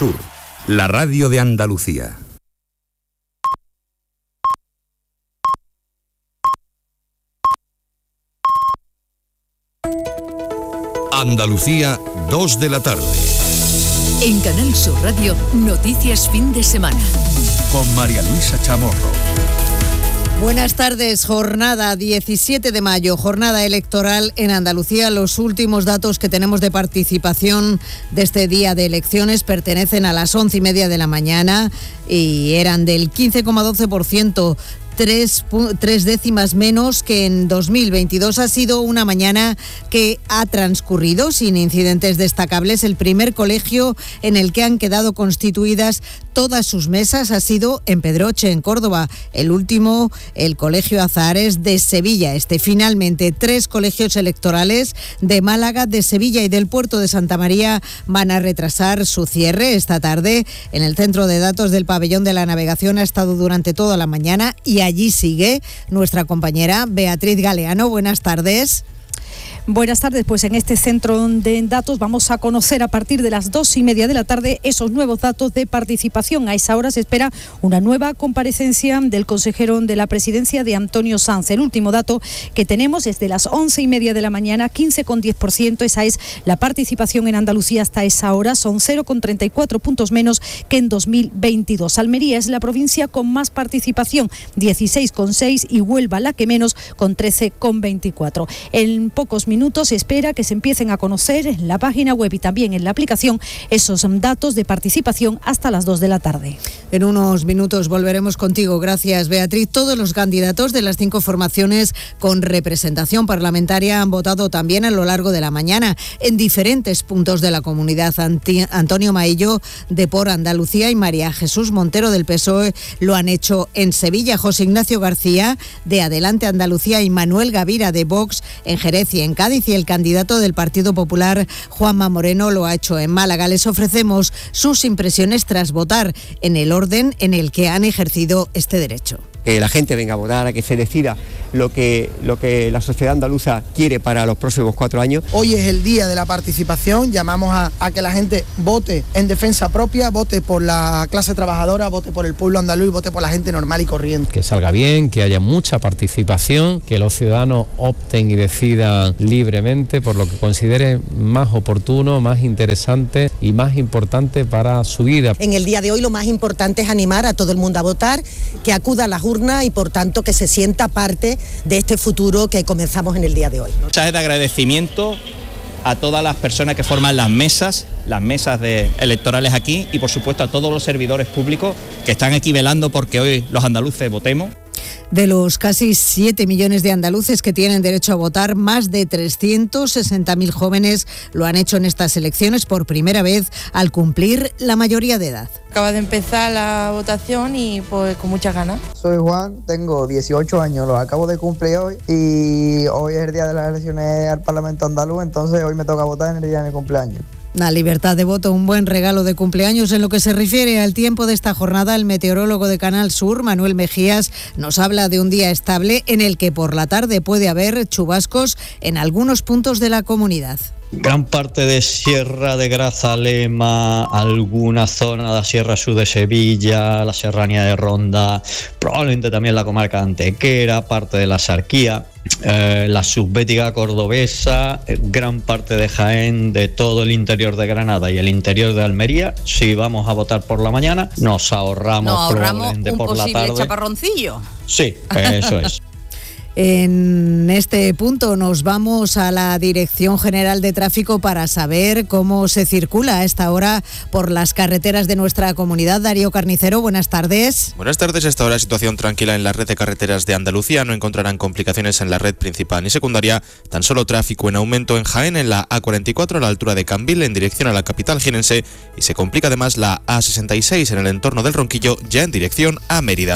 Sur, la radio de Andalucía. Andalucía, 2 de la tarde. En Canal Sur Radio, Noticias Fin de Semana. Con María Luisa Chamorro. Buenas tardes, jornada 17 de mayo, jornada electoral en Andalucía. Los últimos datos que tenemos de participación de este día de elecciones pertenecen a las 11:30 de la mañana y eran del 15,12%. 3 décimas menos que en 2022. Ha sido una mañana que ha transcurrido sin incidentes destacables. El primer colegio en el que han quedado constituidas todas sus mesas ha sido en Pedroche, en Córdoba. El último, el Colegio Azahares de Sevilla. Finalmente, 3 colegios electorales de Málaga, de Sevilla y del Puerto de Santa María van a retrasar su cierre esta tarde. En el centro de datos del Pabellón de la Navegación ha estado durante toda la mañana y allí sigue nuestra compañera Beatriz Galeano. Buenas tardes. Buenas tardes, pues en este centro de datos vamos a conocer a partir de las 2:30 de la tarde esos nuevos datos de participación. A esa hora se espera una nueva comparecencia del consejero de la presidencia, de Antonio Sanz. El último dato que tenemos es de las 11:30 de la mañana, 15,10%. Esa es la participación en Andalucía hasta esa hora. Son 0,34 puntos menos que en 2022. Almería es la provincia con más participación, 16,6, y Huelva la que menos, con 13,24. En pocos minutos se espera que se empiecen a conocer en la página web y también en la aplicación esos datos de participación hasta las 2 de la tarde. En unos minutos volveremos contigo. Gracias, Beatriz. Todos los candidatos de las 5 formaciones con representación parlamentaria han votado también a lo largo de la mañana en diferentes puntos de la comunidad. Antonio Maillo, de Por Andalucía, y María Jesús Montero, del PSOE, lo han hecho en Sevilla. José Ignacio García, de Adelante Andalucía, y Manuel Gavira, de Vox, en Jerez y en Cádiz, y el candidato del Partido Popular, Juanma Moreno, lo ha hecho en Málaga. Les ofrecemos sus impresiones tras votar en el orden en el que han ejercido este derecho. Que la gente venga a votar, a que se decida lo que la sociedad andaluza quiere para los próximos 4 años. Hoy es el día de la participación, llamamos a que la gente vote en defensa propia, vote por la clase trabajadora, vote por el pueblo andaluz y vote por la gente normal y corriente. Que salga bien, que haya mucha participación, que los ciudadanos opten y decidan libremente por lo que consideren más oportuno, más interesante y más importante para su vida. En el día de hoy lo más importante es animar a todo el mundo a votar, que acuda a las urnas y por tanto que se sienta parte de este futuro que comenzamos en el día de hoy. Un mensaje de agradecimiento a todas las personas que forman las mesas electorales aquí, y por supuesto a todos los servidores públicos que están aquí velando porque hoy los andaluces votemos. De los casi 7 millones de andaluces que tienen derecho a votar, más de 360.000 jóvenes lo han hecho en estas elecciones por primera vez al cumplir la mayoría de edad. Acaba de empezar la votación y pues con muchas ganas. Soy Juan, tengo 18 años, los acabo de cumplir hoy y hoy es el día de las elecciones al Parlamento andaluz, entonces hoy me toca votar en el día de mi cumpleaños. La libertad de voto, un buen regalo de cumpleaños. En lo que se refiere al tiempo de esta jornada, el meteorólogo de Canal Sur, Manuel Mejías, nos habla de un día estable en el que por la tarde puede haber chubascos en algunos puntos de la comunidad. Gran parte de Sierra de Grazalema, alguna zona de la Sierra Sur de Sevilla, la Serranía de Ronda, probablemente también la comarca de Antequera, parte de la Sarquía, la subbética cordobesa, gran parte de Jaén, de todo el interior de Granada y el interior de Almería. Si vamos a votar por la mañana, nos ahorramos probablemente por la tarde. ¿Un posible chaparroncillo? Sí, eso es. En este punto nos vamos a la Dirección General de Tráfico para saber cómo se circula a esta hora por las carreteras de nuestra comunidad. Darío Carnicero, buenas tardes. Buenas tardes. A esta hora situación tranquila en la red de carreteras de Andalucía. No encontrarán complicaciones en la red principal ni secundaria. Tan solo tráfico en aumento en Jaén, en la A44 a la altura de Cambil en dirección a la capital jienense, y se complica además la A66 en el entorno del Ronquillo ya en dirección a Mérida.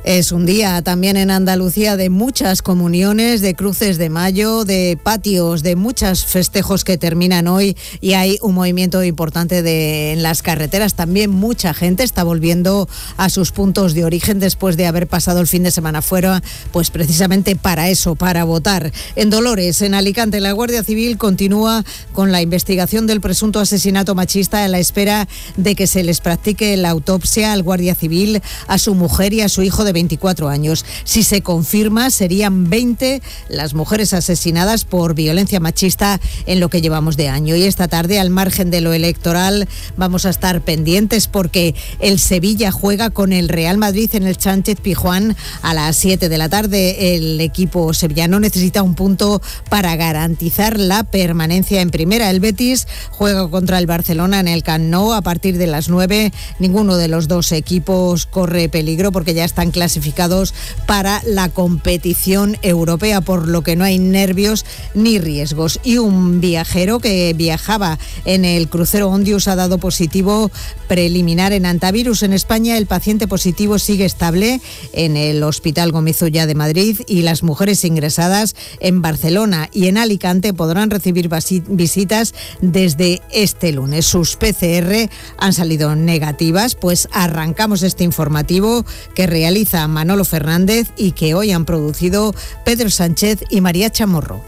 Es un día también en Andalucía de muchas comuniones, de cruces de mayo, de patios, de muchos festejos que terminan hoy, y hay un movimiento importante en las carreteras. También mucha gente está volviendo a sus puntos de origen después de haber pasado el fin de semana fuera, pues precisamente para eso, para votar. En Dolores, en Alicante, la Guardia Civil continúa con la investigación del presunto asesinato machista a la espera de que se les practique la autopsia al Guardia Civil, a su mujer y a su hijo de 24 años. Si se confirma, serían 20 las mujeres asesinadas por violencia machista en lo que llevamos de año. Y esta tarde, al margen de lo electoral, vamos a estar pendientes porque el Sevilla juega con el Real Madrid en el Sánchez-Pizjuán a las 7 de la tarde. El equipo sevillano necesita un punto para garantizar la permanencia en primera. El Betis juega contra el Barcelona en el Camp Nou a partir de las 9. Ninguno de los dos equipos corre peligro porque ya están clasificados para la competición europea, por lo que no hay nervios ni riesgos. Y un viajero que viajaba en el crucero Ondius ha dado positivo preliminar en antivirus. En España el paciente positivo sigue estable en el Hospital Gómez Ulla de Madrid, y las mujeres ingresadas en Barcelona y en Alicante podrán recibir visitas desde este lunes. Sus PCR han salido negativas. Pues arrancamos este informativo que realiza Manolo Fernández y que hoy han producido Pedro Sánchez y María Chamorro.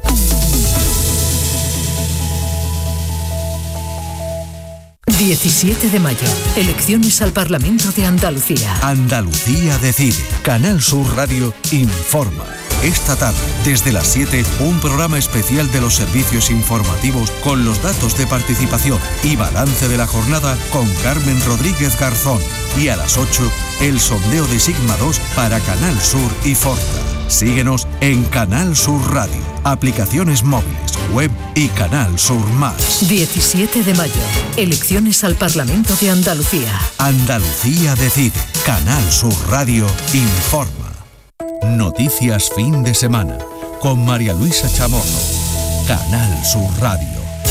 El 17 de mayo, elecciones al Parlamento de Andalucía. Andalucía decide. Canal Sur Radio informa. Esta tarde, desde las 7, un programa especial de los servicios informativos con los datos de participación y balance de la jornada con Carmen Rodríguez Garzón. Y a las 8, el sondeo de Sigma 2 para Canal Sur y Forta. Síguenos en Canal Sur Radio, aplicaciones móviles, web y Canal Sur Más. 17 de mayo, elecciones al Parlamento de Andalucía. Andalucía decide. Canal Sur Radio informa. Noticias fin de semana con María Luisa Chamorro. Canal Sur Radio.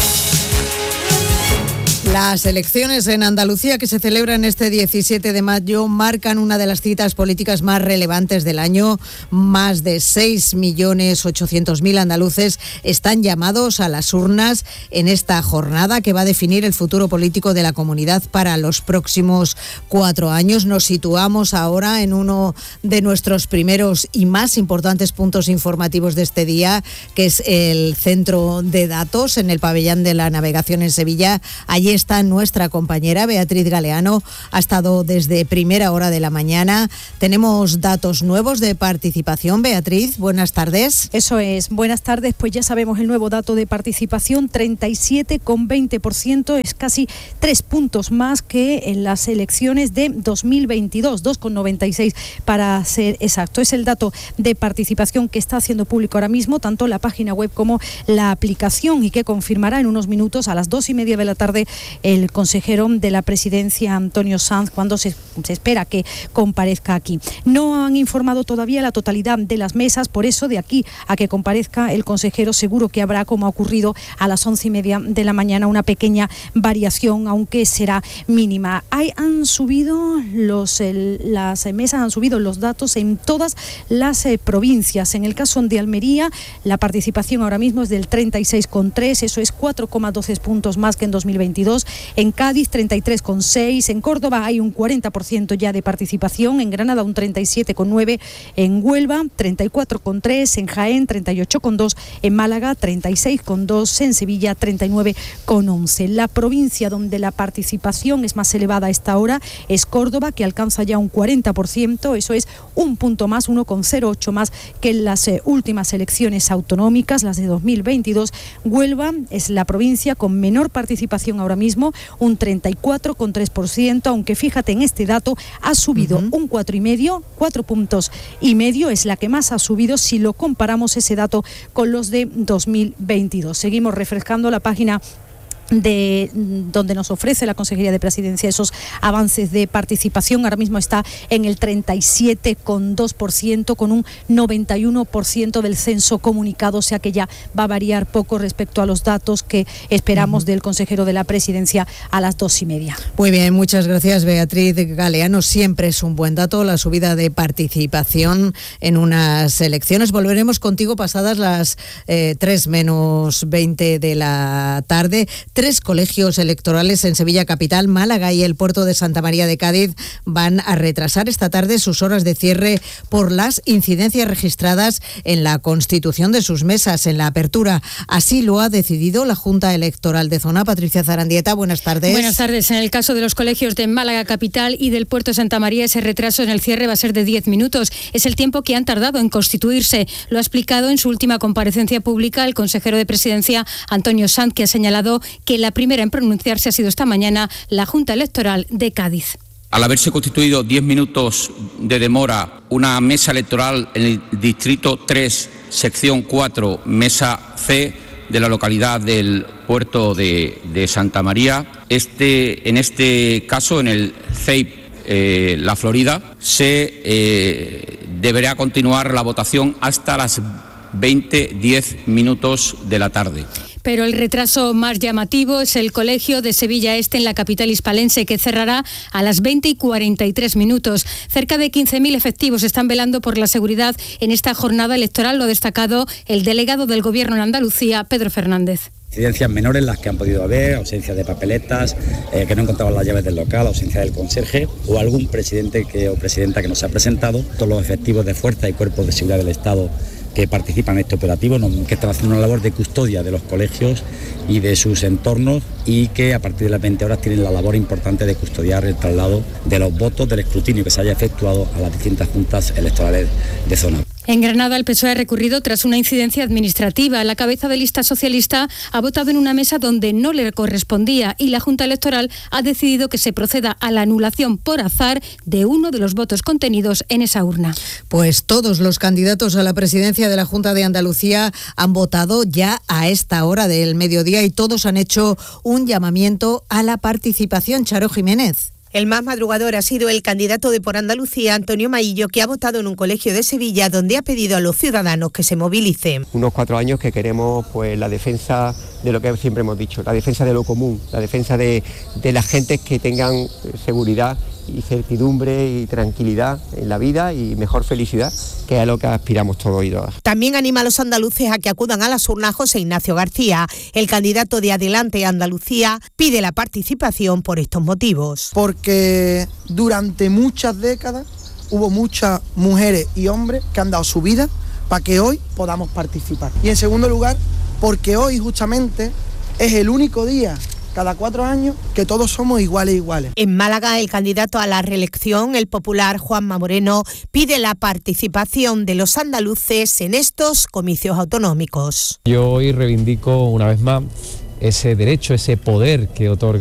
Las elecciones en Andalucía que se celebran este 17 de mayo marcan una de las citas políticas más relevantes del año. Más de 6.800.000 andaluces están llamados a las urnas en esta jornada que va a definir el futuro político de la comunidad para los próximos 4 años. Nos situamos ahora en uno de nuestros primeros y más importantes puntos informativos de este día, que es el centro de datos en el pabellón de la navegación en Sevilla. Allí está nuestra compañera Beatriz Galeano, ha estado desde primera hora de la mañana. Tenemos datos nuevos de participación. Beatriz, buenas tardes. Eso es, buenas tardes. Pues ya sabemos el nuevo dato de participación, 37,20%, es casi 3 puntos más que en las elecciones de 2022, 2,96 para ser exacto. Es el dato de participación que está haciendo público ahora mismo tanto la página web como la aplicación, y que confirmará en unos minutos a las 2:30 de la tarde el consejero de la presidencia, Antonio Sanz, cuando se espera que comparezca aquí. No han informado todavía la totalidad de las mesas, por eso de aquí a que comparezca el consejero seguro que habrá, como ha ocurrido a las 11:30 de la mañana, una pequeña variación, aunque será mínima. Han subido las mesas, han subido los datos en todas las provincias. En el caso de Almería, la participación ahora mismo es del 36,3, eso es 4,12 puntos más que en 2022. En Cádiz 33,6, en Córdoba hay un 40% ya de participación, en Granada un 37,9, en Huelva 34,3, en Jaén 38,2, en Málaga 36,2, en Sevilla 39,11. La provincia donde la participación es más elevada a esta hora es Córdoba, que alcanza ya un 40%, eso es un punto más, 1,08 más que en las últimas elecciones autonómicas, las de 2022. Huelva es la provincia con menor participación ahora mismo, un 34,3%, aunque fíjate en este dato, ha subido un 4,5 puntos y medio, es la que más ha subido si lo comparamos ese dato con los de 2022. Seguimos refrescando la página donde nos ofrece la Consejería de Presidencia esos avances de participación. Ahora mismo está en el 37,2%, con un 91% del censo comunicado, o sea que ya va a variar poco respecto a los datos que esperamos del consejero de la Presidencia a las 2:30. Muy bien, muchas gracias, Beatriz Galeano. Siempre es un buen dato la subida de participación en unas elecciones. Volveremos contigo pasadas las 3 menos 20 de la tarde. 3 colegios electorales en Sevilla Capital, Málaga y el puerto de Santa María de Cádiz van a retrasar esta tarde sus horas de cierre por las incidencias registradas en la constitución de sus mesas en la apertura. Así lo ha decidido la Junta Electoral de Zona. Patricia Zarandieta, buenas tardes. Buenas tardes. En el caso de los colegios de Málaga Capital y del puerto de Santa María, ese retraso en el cierre va a ser de 10 minutos. Es el tiempo que han tardado en constituirse. Lo ha explicado en su última comparecencia pública el consejero de Presidencia, Antonio Sanz, que ha señalado que la primera en pronunciarse ha sido esta mañana la Junta Electoral de Cádiz. Al haberse constituido 10 minutos de demora una mesa electoral en el distrito 3, sección 4, mesa C de la localidad del puerto de Santa María, en este caso en el CEIP La Florida, se deberá continuar la votación hasta las 20:10 minutos de la tarde. Pero el retraso más llamativo es el colegio de Sevilla Este en la capital hispalense, que cerrará a las 20:43 minutos. Cerca de 15.000 efectivos están velando por la seguridad en esta jornada electoral, lo ha destacado el delegado del Gobierno en Andalucía, Pedro Fernández. Incidencias menores las que han podido haber, ausencia de papeletas, que no encontraban las llaves del local, ausencia del conserje o algún presidente o presidenta que no se ha presentado. Todos los efectivos de fuerza y cuerpos de seguridad del Estado que participan en este operativo, que están haciendo una labor de custodia de los colegios y de sus entornos, y que a partir de las 20 horas tienen la labor importante de custodiar el traslado de los votos del escrutinio que se haya efectuado a las distintas juntas electorales de zona. En Granada, el PSOE ha recurrido tras una incidencia administrativa. La cabeza de lista socialista ha votado en una mesa donde no le correspondía y la Junta Electoral ha decidido que se proceda a la anulación por azar de uno de los votos contenidos en esa urna. Pues todos los candidatos a la presidencia de la Junta de Andalucía han votado ya a esta hora del mediodía y todos han hecho un llamamiento a la participación. Charo Jiménez. El más madrugador ha sido el candidato de Por Andalucía, Antonio Maillo, que ha votado en un colegio de Sevilla donde ha pedido a los ciudadanos que se movilicen. Unos 4 años que queremos pues la defensa de lo que siempre hemos dicho, la defensa de lo común, la defensa de las gentes que tengan seguridad y certidumbre y tranquilidad en la vida y mejor felicidad, que es a lo que aspiramos todos y todas. También anima a los andaluces a que acudan a las urnas. José Ignacio García, el candidato de Adelante Andalucía, pide la participación por estos motivos. Porque durante muchas décadas hubo muchas mujeres y hombres que han dado su vida para que hoy podamos participar. Y en segundo lugar, porque hoy justamente es el único día cada 4 años que todos somos iguales. En Málaga, el candidato a la reelección, el popular Juanma Moreno, pide la participación de los andaluces en estos comicios autonómicos. Yo hoy reivindico una vez más ese derecho, ese poder que otorga